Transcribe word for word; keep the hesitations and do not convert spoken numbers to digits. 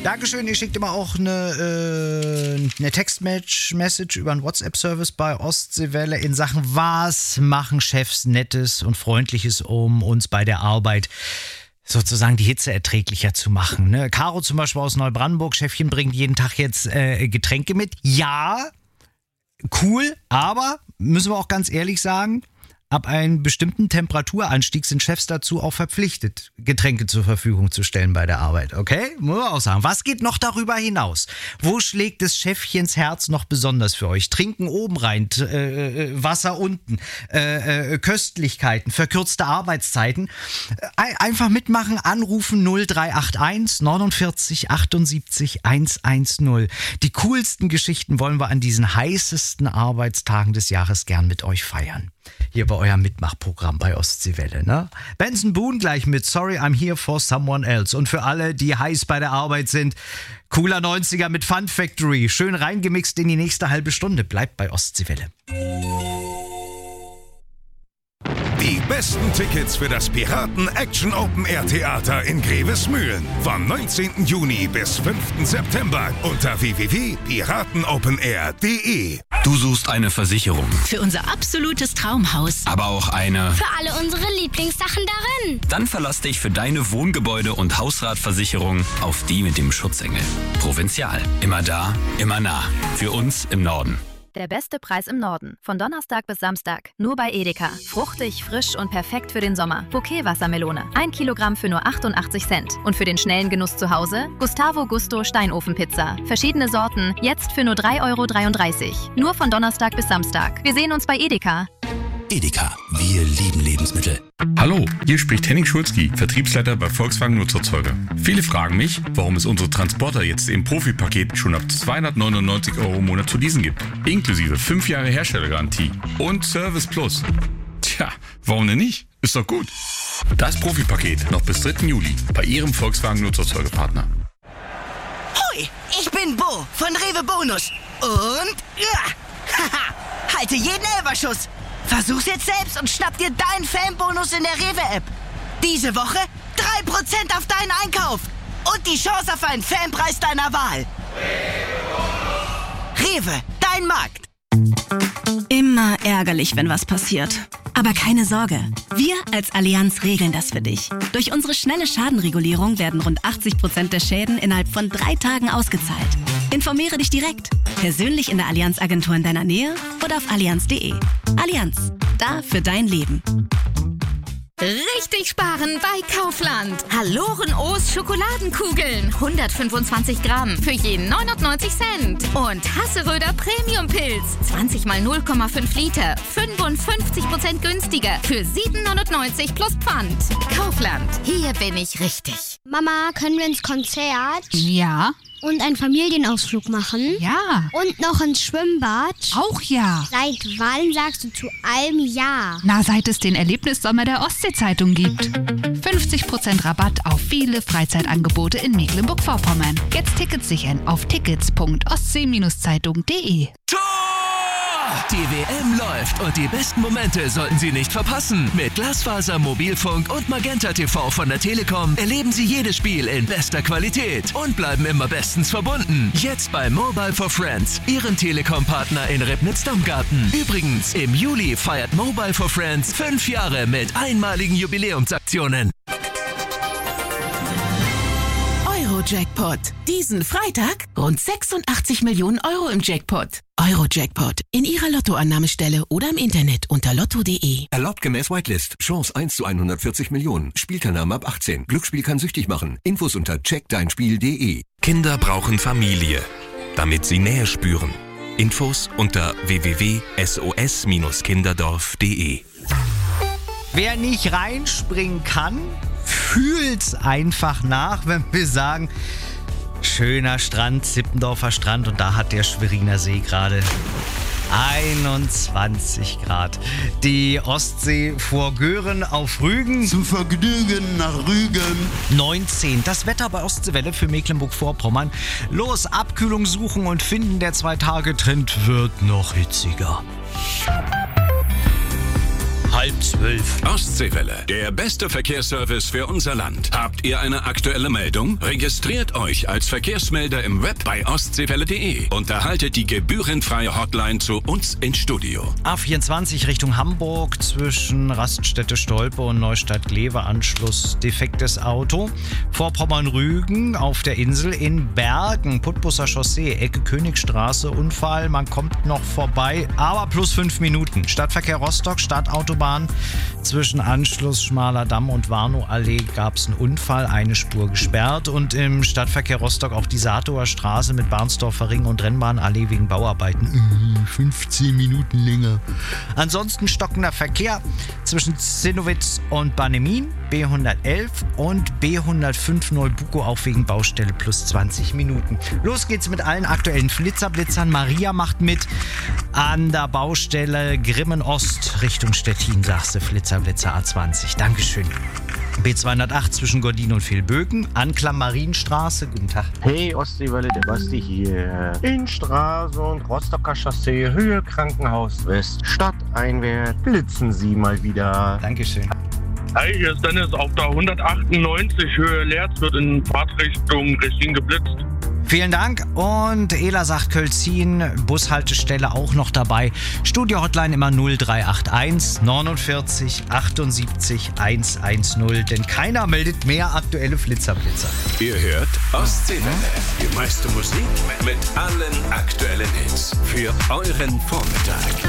Dankeschön, ihr schickt immer auch eine, äh, eine Text-Message über einen WhatsApp-Service bei Ostseewelle in Sachen, was machen Chefs Nettes und Freundliches, um uns bei der Arbeit sozusagen die Hitze erträglicher zu machen. Ne? Caro zum Beispiel aus Neubrandenburg, Chefchen bringt jeden Tag jetzt äh, Getränke mit. Ja, cool, aber müssen wir auch ganz ehrlich sagen, ab einem bestimmten Temperaturanstieg sind Chefs dazu auch verpflichtet, Getränke zur Verfügung zu stellen bei der Arbeit. Okay? Muss man auch sagen. Was geht noch darüber hinaus? Wo schlägt des Chefchens Herz noch besonders für euch? Trinken oben rein, t- äh, Wasser unten, äh, äh, Köstlichkeiten, verkürzte Arbeitszeiten. Äh, einfach mitmachen, anrufen null drei acht eins neunundvierzig achtundsiebzig hundertzehn. Die coolsten Geschichten wollen wir an diesen heißesten Arbeitstagen des Jahres gern mit euch feiern. Hier bei eurem Mitmachprogramm bei Ostseewelle, ne? Benson Boone gleich mit Sorry, I'm here for someone else. Und für alle, die heiß bei der Arbeit sind, cooler neunziger mit Fun Factory. Schön reingemixt in die nächste halbe Stunde. Bleibt bei Ostseewelle. Die besten Tickets für das Piraten Action Open Air Theater in Grevesmühlen. Vom neunzehnten Juni bis fünften September unter w w w punkt piratenopenair punkt de. Du suchst eine Versicherung. Für unser absolutes Traumhaus. Aber auch eine... Für alle unsere Lieblingssachen darin. Dann verlass dich für deine Wohngebäude- und Hausratversicherung auf die mit dem Schutzengel. Provinzial. Immer da, immer nah. Für uns im Norden. Der beste Preis im Norden. Von Donnerstag bis Samstag. Nur bei Edeka. Fruchtig, frisch und perfekt für den Sommer. Bouquet-Wassermelone. Ein Kilogramm für nur achtundachtzig Cent. Und für den schnellen Genuss zu Hause? Gustavo Gusto Steinofenpizza. Verschiedene Sorten. Jetzt für nur drei Euro dreiunddreißig. Nur von Donnerstag bis Samstag. Wir sehen uns bei Edeka. Edeka. Wir lieben Lebensmittel. Hallo, hier spricht Henning Schulzki, Vertriebsleiter bei Volkswagen Nutzerzeuger. Viele fragen mich, warum es unsere Transporter jetzt im Profi-Paket schon ab zweihundertneunundneunzig Euro im Monat zu leasen gibt. Inklusive fünf Jahre Herstellergarantie und Service Plus. Tja, warum denn nicht? Ist doch gut. Das Profi-Paket noch bis dritten Juli bei Ihrem Volkswagen Nutzerzeugerpartner. Hoi, ich bin Bo von Rewe Bonus. Und ja, haha, halte jeden Elberschuss. Versuch's jetzt selbst und schnapp dir deinen Fanbonus in der Rewe-App. Diese Woche drei Prozent auf deinen Einkauf. Und die Chance auf einen Fanpreis deiner Wahl. Rewe, dein Markt. Immer ärgerlich, wenn was passiert. Aber keine Sorge, wir als Allianz regeln das für dich. Durch unsere schnelle Schadenregulierung werden rund achtzig Prozent der Schäden innerhalb von drei Tagen ausgezahlt. Informiere dich direkt, persönlich in der Allianz-Agentur in deiner Nähe oder auf allianz punkt de. Allianz, da für dein Leben. Richtig sparen bei Kaufland. Haloren O's Schokoladenkugeln. hundertfünfundzwanzig Gramm für jeden neunundneunzig Cent. Und Hasseröder Premium Pilz. zwanzig mal null Komma fünf Liter. fünfundfünfzig Prozent günstiger. Für sieben neunundneunzig plus Pfand. Kaufland. Hier bin ich richtig. Mama, können wir ins Konzert? Ja. Und einen Familienausflug machen? Ja. Und noch ins Schwimmbad? Auch ja. Seit wann sagst du zu allem ja? Na, seit es den Erlebnissommer der Ostsee-Zeitung gibt. fünfzig Prozent Rabatt auf viele Freizeitangebote in Mecklenburg-Vorpommern. Jetzt Tickets sichern auf tickets punkt ostsee Zeitung punkt de. Die W M läuft und die besten Momente sollten Sie nicht verpassen. Mit Glasfaser, Mobilfunk und Magenta T V von der Telekom erleben Sie jedes Spiel in bester Qualität und bleiben immer bestens verbunden. Jetzt bei Mobile for Friends, Ihren Telekom-Partner in Ribnitz-Domgarten. Übrigens, im Juli feiert Mobile for Friends fünf Jahre mit einmaligen Jubiläumsaktionen. Euro-Jackpot. Diesen Freitag rund sechsundachtzig Millionen Euro im Jackpot. Euro-Jackpot. In Ihrer Lottoannahmestelle oder im Internet unter lotto punkt de. Erlaubt gemäß Whitelist. Chance eins zu hundertvierzig Millionen. Spielteilnahme ab achtzehn. Glücksspiel kann süchtig machen. Infos unter check dein spiel punkt de. Kinder brauchen Familie, damit sie Nähe spüren. Infos unter w w w punkt s o s kinderdorf punkt de. Wer nicht reinspringen kann, fühlt's einfach nach, wenn wir sagen, schöner Strand, Zippendorfer Strand, und da hat der Schweriner See gerade einundzwanzig Grad. Die Ostsee vor Göhren auf Rügen. Zum Vergnügen nach Rügen. neunzehn. Das Wetter bei Ostseewelle für Mecklenburg-Vorpommern. Los, Abkühlung suchen und finden. Der Zwei-Tage-Trend wird noch hitziger. halb zwölf. Ostseewelle, der beste Verkehrsservice für unser Land. Habt ihr eine aktuelle Meldung? Registriert euch als Verkehrsmelder im Web bei ostseewelle punkt de und erhaltet die gebührenfreie Hotline zu uns ins Studio. A vierundzwanzig Richtung Hamburg zwischen Raststätte Stolpe und Neustadt-Glewe, Anschluss defektes Auto. Vorpommern-Rügen auf der Insel, in Bergen, Putbusser Chaussee, Ecke Königstraße, Unfall, man kommt noch vorbei, aber plus fünf Minuten. Stadtverkehr Rostock, Stadtautobahn zwischen Anschluss Schmaler Damm und Warnow-Allee gab es einen Unfall, eine Spur gesperrt, und im Stadtverkehr Rostock auch die Saatower Straße mit Barnsdorfer Ring und Rennbahnallee wegen Bauarbeiten. fünfzehn Minuten länger. Ansonsten stockender Verkehr zwischen Zinnowitz und Bannemin, B hundertelf und B hundertfünf Neubuko auch wegen Baustelle plus zwanzig Minuten. Los geht's mit allen aktuellen Flitzerblitzern. Maria macht mit an der Baustelle Grimmen Ost Richtung Stettin, sagst du, Flitzerblitzer A zwanzig. Dankeschön. B zweihundertacht zwischen Gordin und Vilböken, Anklam Marienstraße, guten Tag. Hey Ostseewelle, der Basti hier. In Straße und Rostocker Chaussee, Höhe Krankenhaus West, stadteinwärts, blitzen Sie mal wieder. Dankeschön. Hi, hier ist Dennis auf der hundertachtundneunzig Höhe Leerz, wird in Fahrtrichtung Regin geblitzt. Vielen Dank. Und Ela sagt Kölzin, Bushaltestelle auch noch dabei. Studio-Hotline immer null drei acht eins neunundvierzig achtundsiebzig hundertzehn, denn keiner meldet mehr aktuelle Flitzerblitzer. Ihr hört Ostseewelle, die meiste Musik mit allen aktuellen Hits für euren Vormittag.